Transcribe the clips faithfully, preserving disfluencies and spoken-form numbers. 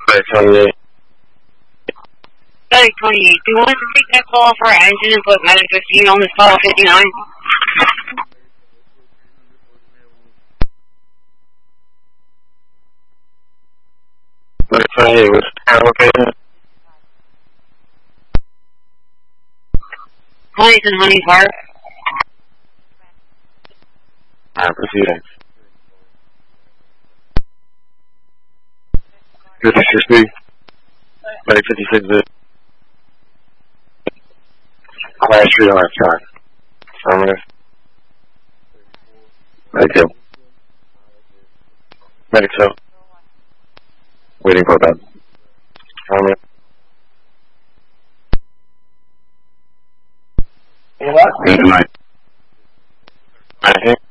twenty-eight. Medic twenty-eight, do you want us to take that call for our engine and put Medic fifteen on this call fifty-nine? Medic twenty-eight, what's the time location? Huntington Honey Park. Alright, proceeding. fifty-six B. Medic fifty-six B. Class three on time. Affirmative. Medic two. Medic two. Waiting for that. Affirmative. Good night. Night.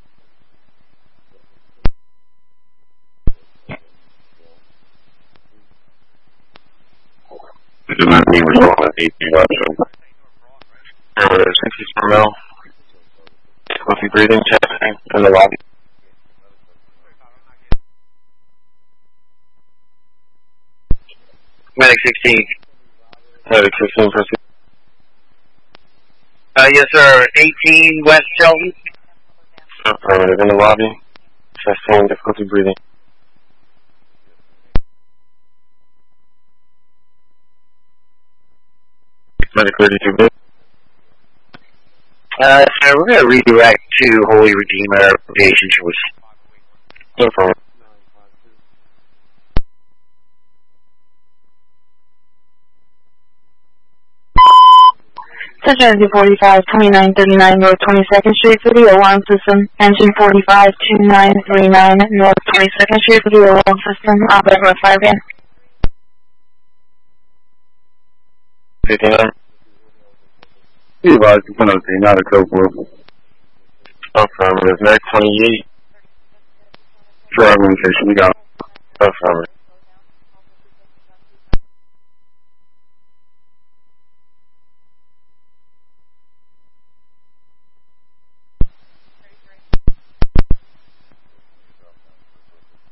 This is not me, we're going with eighteen option. Parameter sixty-four mil. Difficulty breathing, chesting, in the lobby. Medic sixteen. Medic sixteen, proceed. Uh, yes, sir. eighteen West Shelton. Affirmative, in the lobby. Chesting, difficulty breathing. Medic thirty-two B. Uh, sir, we're going to redirect to Holy Redeemer Aviation Choice. No problem. Central forty-five, twenty-nine thirty-nine North twenty-second Street for the alarm system. Engine forty-five, twenty-nine thirty-nine North twenty-second Street for the alarm system. Operator with five again. fifty-nine. Be advised, you can see, not a code for Affirmative, Medic twenty-eight. for argumentation, we got it. Affirmative.